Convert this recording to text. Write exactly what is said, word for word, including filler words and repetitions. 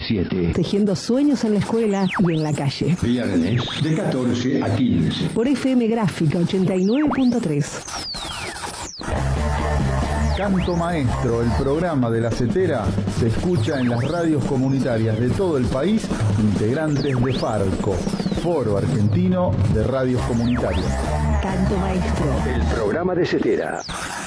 siete. Tejiendo sueños en la escuela y en la calle. Viernes de catorce a quince. Por F M Gráfica ochenta y nueve punto tres. Canto Maestro, el programa de La Setera, se escucha en las radios comunitarias de todo el país, integrantes de Farco, Foro Argentino de Radios Comunitarias. Canto Maestro. El programa de Setera.